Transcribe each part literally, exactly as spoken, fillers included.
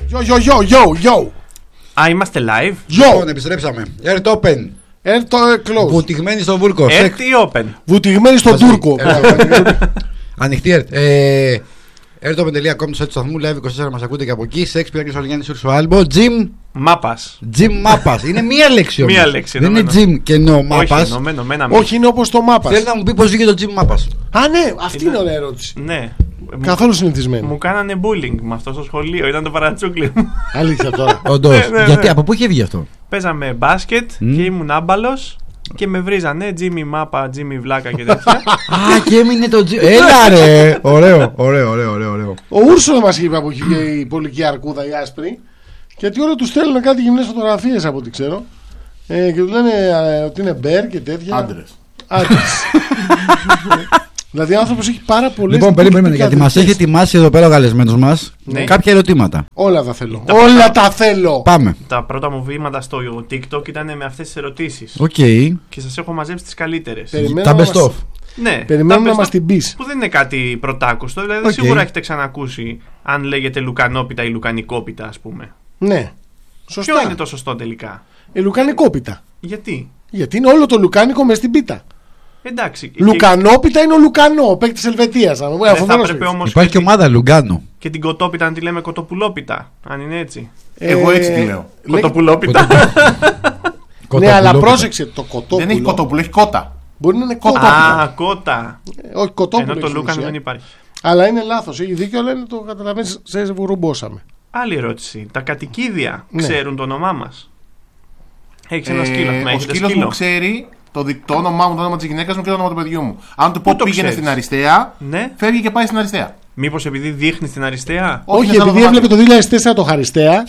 Yo, yo, yo, yo, yo. Α, είμαστε live. Λοιπόν, επιστρέψαμε. Earth Open. Earth Close. Βουτυγμένη στον Βούρκο. Earth ή Open? Βουτυγμένη στον Τούρκο. Ανοιχτή Earth. Ε, earth open τελεία com, το site του σταθμού. Live είκοσι τέσσερα μας ακούτε και από εκεί. Σεξ, Πυράκης Βαλγιάννης, Ούρσο Άλμπο. Jim. Μάπας. Jim Μάπας. Είναι μία λέξη όμως. Μία λέξη. Δεν είναι Jim και no Μάπας. Όχι, είναι όπως το Μάπας. Θέλει να μου πει πώς βγήκε το Jim Μάπας. Α, ναι, αυτή είναι ωραία ερώτηση. Ναι. Καθόλου συνηθισμένη. Μου κάνανε bullying με αυτό στο σχολείο. Ήταν το παρατσούκλι μου. Αλήθεια τώρα. Όντως. Γιατί, από πού είχε βγει αυτό? Παίζαμε μπάσκετ και ήμουν άμπαλος. Και με βρίζανε Jimmy Μάπα, Jimmy Βλάκα και τέτοια. Α, και έμεινε το Jimmy. Έλα ρε! Ωραίο, ωραίο, ωραίο, ωραίο. Ο Ούρσο μας είπε από εκεί η πολική αρκούδα, η άσπρη. Γιατί όλοι του στέλνουν κάτι γυμνές φωτογραφίες από ό,τι ξέρω. Ε, και του λένε ε, ότι είναι μπέρ και τέτοια. Άντρες. Άντρες. Δηλαδή ο άνθρωπος έχει πάρα πολλές. Λοιπόν, περίμενε, γιατί μας έχει ετοιμάσει εδώ πέρα ο καλεσμένος μας Ναι. κάποια ερωτήματα. Όλα τα θέλω. Όλα τα θέλω. Πάμε. Τα πρώτα μου βήματα στο TikTok ήταν με αυτές τις ερωτήσεις. Οκ. Και σας έχω μαζέψει τις καλύτερες. Περιμένω Τα να best μας- of. Ναι, Περιμένουμε τα να best μας of την πεις. Που δεν είναι κάτι πρωτάκουστο. Δηλαδή Οκ. σίγουρα έχετε ξανακούσει αν λέγεται λουκανόπιτα ή λουκανικόπιτα, ας πούμε. Ναι. Σωστά. Ποιο είναι το σωστό τελικά? Ε, λουκανικόπιτα. Γιατί? Γιατί είναι όλο το λουκάνικο μες στην πίτα. Εντάξει. Λουκανόπιτα είναι ο Λουκανό, ο παίκτης Ελβετίας. Και δεν θα έπρεπε όμως Υπάρχει και και, ομάδα Λουγκάνο. και την κοτόπιτα να τη λέμε κοτοπουλόπιτα. Αν είναι έτσι. Εγώ έτσι τη λέω. Κοτοπουλόπιτα. Ναι, αλλά πρόσεξε το κοτόπουλο. Δεν έχει κοτόπουλο, έχει κότα. Μπορεί να είναι Α, κότα. κότα. Όχι, κοτόπουλο. Ενώ το έχει Λούκαν ουσία. δεν υπάρχει. Αλλά είναι λάθος. Έχει δίκιο, αλλά είναι το καταλαβαίνεις. Σε βουρουμπόσαμε. Άλλη ερώτηση. Τα κατοικίδια Ναι. ξέρουν το όνομά μας? Έχεις ένα σκύλο. Ε, Μα ο έχετε σκύλος σκύλο? μου ξέρει το, δι- το όνομά μου, το όνομα της γυναίκας μου και το όνομα του παιδιού μου. Αν του πω το πήγαινε ξέρεις? στην αριστεία, Ναι. φεύγει και πάει στην αριστεία. Μήπως επειδή δείχνει την αριστεία? Όχι, Όχι, είναι επειδή σαν έβλεπε το το δύο χιλιάδες τέσσερα το Χαριστέα.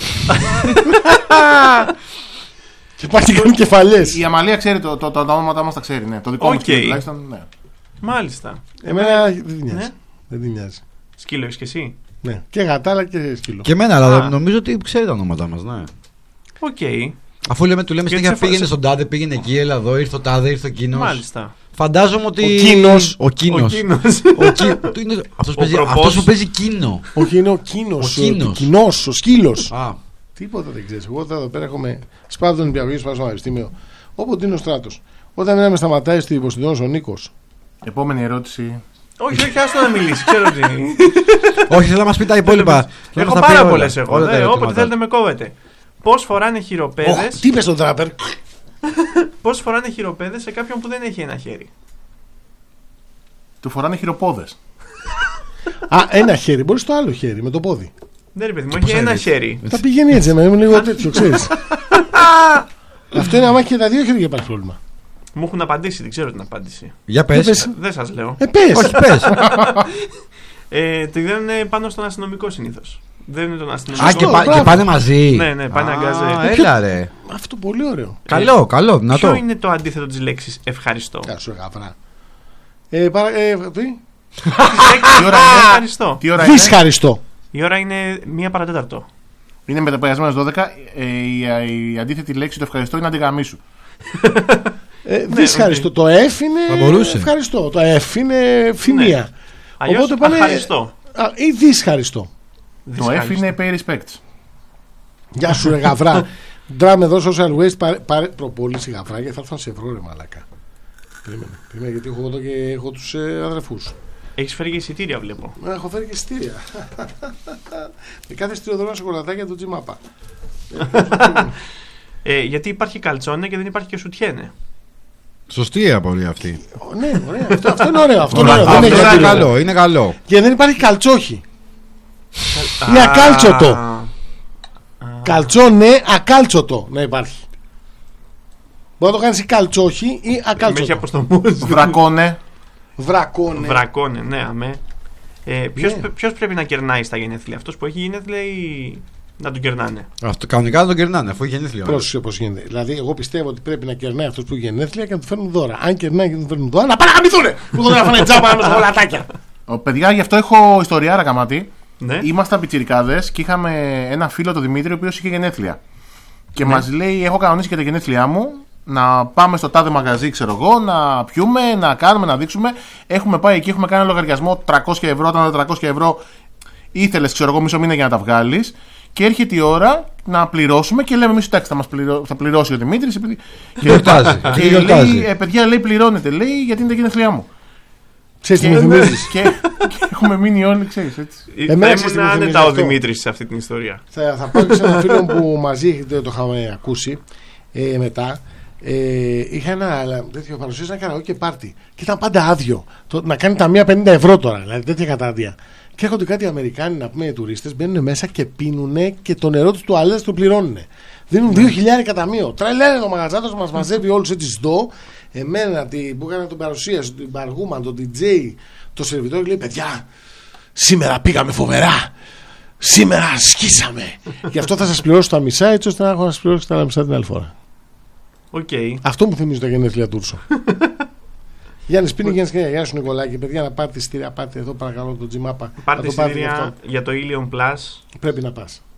Και πάει και κάνει κεφαλιές. Η Αμαλία ξέρει το, το, το, τα ονόματά μας, τα ξέρει. Ναι. Το δικό μου Οκ. σκύλο τουλάχιστον. Ναι. Μάλιστα. Εμένα δεν την νοιάζει. Ναι. Δεν την νοιάζει. Σκύλο έχεις και εσύ? Ναι. Και γατάλα και σκύλο. Και εμένα, αλλά Α. νομίζω ότι ξέρει τα ονόματά μας, ναι. Οκ. Αφού λέμε, του λέμε Γιατί συνέχεια σε φα- πήγαινε σε- στον τάδε, πήγαινε εκεί, έλα εδώ, ήρθε ο τάδε, ήρθε ο εκείνος. Μάλιστα. Φαντάζομαι ότι. Ο Κίνος. Ο Κίνος. Ο Κίνος. Ο Κί- του είναι- Αυτός Ο παίζει- προπός. αυτός που παίζει Κίνο. Όχι, είναι ο Κίνος. Ο Κίνος. Ο Κίνος, ο σκύλος. Α, Τίποτα δεν ξέρει. Εγώ θα εδώ πέρα έχουμε. Σπάω τον Ολυμπιακό, σπάω στο Πανεπιστήμιο. Όποτε είναι ο Στράτος. Όταν ένα με σταματάει στη Ποσειδώνος ο Νίκος. Επόμενη ερώτηση. Όχι, όχι, άστο να μιλήσει. Ξέρω τι. όχι, θέλω να μας πει τα υπόλοιπα. Θέλω Έχω να μας τα πει πάρα όλα. πολλές εγώ. Όλα τα Ναι, όποτε ερωτήματα. θέλετε με κόβετε. Πώς φοράνε Οχ, χειροπέδες? τι είπε στον τράπερ. Πώς φοράνε χειροπέδες σε κάποιον που δεν έχει ένα χέρι? Του φοράνε χειροπόδες. Α, ένα χέρι. Μπορεί το άλλο χέρι με το πόδι. Ναι, ρε παιδί μου, έχει ένα χέρι. Τα πηγαίνει έτσι, να είμαι λίγο τέτοιο, ξέρει. Αυτό είναι άμα έχει και τα δύο χέρια υπάρχει πρόβλημα. Μου έχουν απαντήσει, δεν ξέρω την απάντηση. Για Δεν πες. πες. Δεν σας λέω. Ε, πες. Όχι, πες. Ε, τη δίνουν πάνω στον αστυνομικό συνήθως. Δεν είναι τον αστυνομικό. Α, και, πα- μπράβο. και πάνε μαζί. Ναι, ναι, πάνε Α, αγκαζέ. Έλα ρε. Αυτό πολύ ωραίο. Καλό, καλό, Ποιο δυνατό. είναι το αντίθετο της λέξης ευχαριστώ? Κάτω σου γαβρά. Ε, παρα, ε, τι? Τι ώρα είναι? Ευχαριστώ. Τι ώρα είναι? Δυσχαριστώ. Η ώρα είναι μία παρατέταρτο. Είναι μεταπαγιασμένες δώδεκα. Ε, η, η αντίθετη λέξη το ευχαριστώ είναι αντιγαμίσου. Ε, δυσχαριστώ. Το F Θα είναι μπορούσε. ευχαριστώ. Το F είναι φημία. Αλλιώς Οπότε πάνε- ευχαριστώ. Α, ή δυσχαριστώ. Το F είναι pay respect. Γεια σου, ρε γαβρά. Ντράμε εδώ social waste. Πάρε, πάρε προπόληση γαβρά γιατί θα έρθω να σε βρω, ρε μαλακά. Περίμενε, περίμενε, γιατί έχω εδώ και έχω τους ε, αδερφούς. Έχεις φέρει και εισιτήρια, βλέπω. Ε, Έχω φέρει και εισιτήρια. Με κάθε εισιτήριο δωρεάν σοκολατάκια του Τζιμάπα. Ε, γιατί υπάρχει καλτσόνε και δεν υπάρχει και σουτιένε. Σωστή η απορία αυτή. Ναι, ωραία. Αυτό, αυτό είναι ωραίο. Αυτό είναι ωραίο. Αυτό Δεν είναι είναι γιατί λέω. καλό, είναι καλό. Και δεν υπάρχει καλτσόχι. Είναι ακάλτσοτο. Α, Καλτσόνε, ακάλτσοτο να υπάρχει. Μπορεί να το κάνει καλτσόχι ή Με έχει ακάλτσοτο. αποστομούς. Βρακώνε. Βρακόνε. Βρακώνε, ναι, αμέ. Ε, ποιος, Ναι. ποιος πρέπει να κερνάει στα γενέθλια? Αυτός που έχει γενέθλια ή να τον κερνάνε? Αυτό κανονικά δεν τον κερνάνε, αφού έχει γενέθλια. Πρόσεχε πώς γίνεται. Δηλαδή, εγώ πιστεύω ότι πρέπει να κερνάει αυτό που έχει γενέθλια και να του φέρνουν δώρα. Αν κερνάει και να του φέρνουν δώρα, να πάνε να γαμηθούνε! Που δεν φάνε τζάμπα με σοκολατάκια. Ο, παιδιά, γι' αυτό έχω ιστοριάρα καμάτι. Ναι. Ήμασταν πιτσιρικάδες και είχαμε ένα φίλο, τον Δημήτρη, ο οποίος είχε γενέθλια. Και Ναι. μας λέει: έχω κανονίσει για τα γενέθλιά μου να πάμε στο τάδε μαγαζί, ξέρω εγώ, να πιούμε, να κάνουμε, να δείξουμε. Έχουμε πάει εκεί, έχουμε κάνει ένα λογαριασμό τριακόσια ευρώ. Όταν τα τριακόσια ευρώ ήθελες, ξέρω εγώ, μισό μήνα για να τα βγάλεις. Και έρχεται η ώρα να πληρώσουμε και λέμε εμείς εντάξει θα μας πληρώ, θα πληρώσει ο Δημήτρης. Επειδή... και γιορτάζει. και λέει, ε, παιδιά λέει πληρώνετε, λέει γιατί είναι τα γενέθλιά μου. Ξέρεις τι μου θυμίζεις. Και, και έχουμε μείνει όλοι, ξέρεις έτσι. Εμένα θα ήμουν άνετα ο Δημήτρης σε αυτή την ιστορία. Θα, θα πάω και σε έναν φίλο που μαζί το είχαμε ακούσει ε, μετά. Ε, είχα ένα τέτοιο παρουσίαση, ένα καραόκε πάρτι και ήταν πάντα άδειο. Το, να κάνει ταμεία πενήντα ευρώ τώρα, δηλαδή τέτοια κατάδια. Και έρχονται κάτι Αμερικάνοι, να πούμε, οι τουρίστες, μπαίνουν μέσα και πίνουνε και το νερό του τουαλέτας το πληρώνουν. Δίνουν δύο χιλιάδες ταμείο. Τρελαίνε ο μαγαζάτος, μας μαζεύει όλους έτσι σδό. Εμένα τη, που έκανα την παρουσίαση, την Παργούμαν, τον ντι τζέι, το σερβιτόριο, λέει παιδιά, σήμερα πήγαμε φοβερά. Σήμερα σκίσαμε. Γι' αυτό θα σας πληρώσω τα μισά, έτσι ώστε να έχω να σας πληρώσω τα μισά την άλλη φορά. Okay. Αυτό μου θυμίζει τα γενέθλια Τούρσο. Γιάννη Πίνη, Γιάννη Σκρέα, γεια σου Νικολάκη. Παιδιά, να πάρετε εισιτήρια, πάτε εδώ παρακαλώ το Τζιμάπα. Πάρτε εισιτήρια για το Ilion Plus. Πρέπει να πας.